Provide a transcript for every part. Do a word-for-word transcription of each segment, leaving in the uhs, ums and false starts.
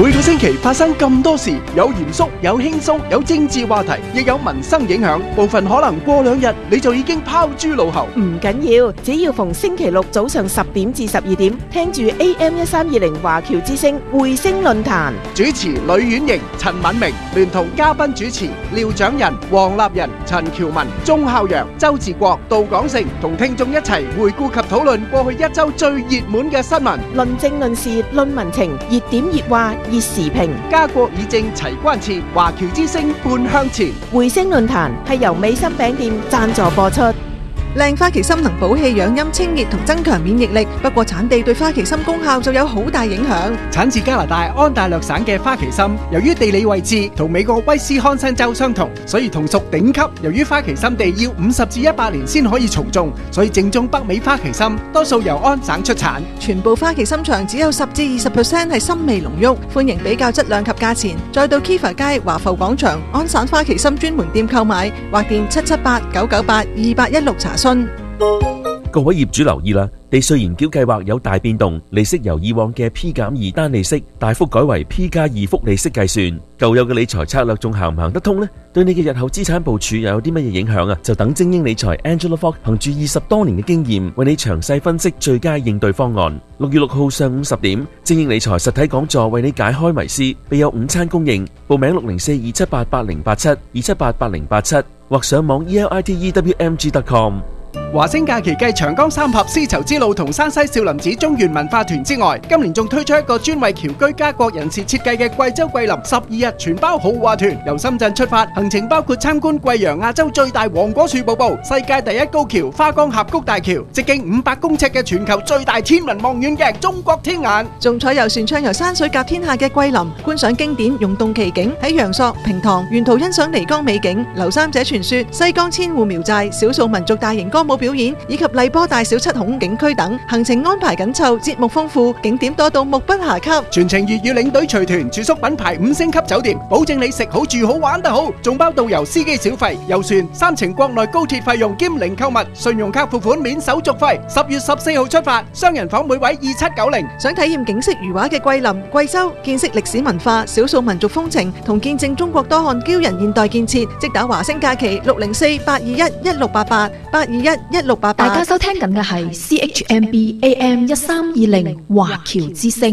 每個星期發生咁多事，有嚴肅，有輕鬆，有政治話題，亦有民生影響。部分可能過兩日你就已經拋諸腦後。 唔緊要，只要逢星期六早上十點至十二點，聽住 A M 一三二零華僑之聲匯聲論壇， 主持呂婉瑩、陳敏明，聯同嘉賓主持廖長仁、黃立仁、陳喬文、鐘孝陽、周志國、杜廣成，同聽眾一齊回顧及討論過去一周最熱門嘅新聞， 論政論事論民情，熱點熱話熱時評， 家國議政齊關切，華僑之聲半向前。 匯聲論壇係由美心餅店贊助播出。 靚花旗參能補氣養陰清熱同增強免疫力，不過產地對花旗參功效就有好大影響。 產自加拿大安大略省嘅花旗參，由於地理位置同美國威斯康辛州相同，所以同屬頂級。由於花旗參地要五十至一百年先可以重種，所以正宗北美花旗參多數由安省出產。 全部花旗參場只有十至二十 percent 係參味濃郁，歡迎比較質量及價錢，再到 Kiva 街華埠廣場安省花旗參專門店購買，或電七七八九九八二八一六查詢。 各位業主留意啦，地稅延繳計劃有大變動，利息由以往嘅 P 減二單利息大幅改為 P 加二複利息計算。舊有嘅理財策略仲行唔行得通呢？對你嘅日後資產部署又有啲乜嘢影響啊？就等精英理財 Angela Fox 憑住二十多年嘅經驗，為你詳細分析最佳應對方案。六月六號上午十點，精英理財實體講座為你解開迷思，備有午餐供應。報名六零四二七八八零八七二七八八零八七，或上網 e l i t e w m g dot com。 華星假期繼長江三峽絲綢之路同山西少林寺中原文化團之外，今年仲推出一個專為僑居家國人士設計嘅貴州桂林十二日全包豪華團，由深圳出發，行程包括參觀貴陽亞洲最大黃果樹瀑布、世界第一高橋花崗峽谷大橋、直徑五百公尺嘅全球最大天文望遠鏡中國天眼， 仲坐遊船暢遊山水甲天下嘅桂林，觀賞經典溶洞奇景，喺陽朔、平塘沿途欣賞漓江美景、劉三姐傳說、西江千戶苗寨、少數民族大型歌舞表演以及荔波大小七孔景區等，行程安排緊湊，節目豐富，景點多到目不暇給。 全程粵語領隊隨團，住宿品牌五星級酒店，保證你食好住好玩得好，仲包導遊司機小費、遊船、三程國內高鐵費用兼零購物，信用卡付款免手續費。十月十四號出發，雙人房每位二七九零。 想體驗景色如畫嘅桂林、貴州，見識歷史文化、少數民族風情，同見證中國多項驕人現代建設，即打華星假期六零四八二一一六八八八二一一六八八。 大家收聽緊嘅係 C H M B A M 一三二零華僑之聲。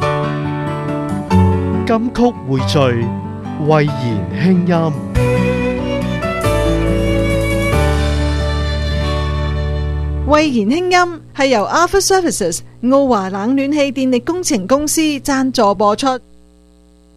金曲匯聚，慧言輕音。 慧言輕音係由 Alpha Services 奧華冷暖氣電力工程公司贊助播出。